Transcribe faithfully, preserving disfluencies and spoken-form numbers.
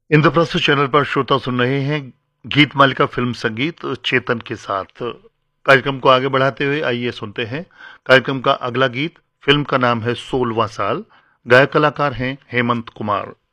Indraprastha channel पर श्रोता सुन रहे हैं गीत मालिका फिल्म संगीत चेतन के साथ। कार्यक्रम को आगे बढ़ाते हुए आइए सुनते हैं कार्यक्रम का अगला गीत। फिल्म का नाम है सोलहवां साल। गायक कलाकार हैं हेमंत कुमार।